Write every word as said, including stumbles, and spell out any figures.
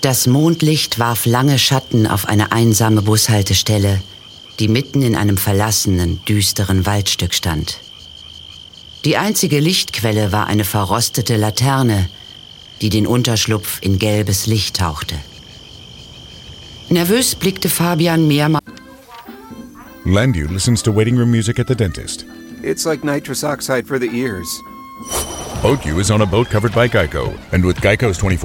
Das Mondlicht warf lange Schatten auf eine einsame Bushaltestelle, die mitten in einem verlassenen, düsteren Waldstück stand. Die einzige Lichtquelle war eine verrostete Laterne, die den Unterschlupf in gelbes Licht tauchte. Nervös blickte Fabian mehrmals. Landu listens to waiting room music at the dentist. It's like nitrous oxide for the ears. Boat U is on a boat covered by Geico. And with Geico's twenty-four